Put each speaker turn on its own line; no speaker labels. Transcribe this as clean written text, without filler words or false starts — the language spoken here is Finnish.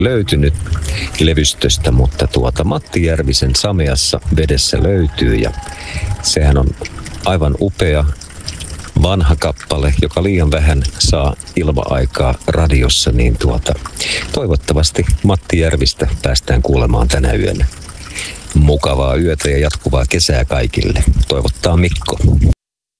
löytynyt levystöstä, mutta Matti Järvisen Sameassa vedessä löytyy ja sehän on aivan upea vanha kappale, joka liian vähän saa ilma-aikaa radiossa, niin toivottavasti Matti Järvistä päästään kuulemaan tänä yönä. Mukavaa yötä ja jatkuvaa kesää kaikille. Toivottaa Mikko.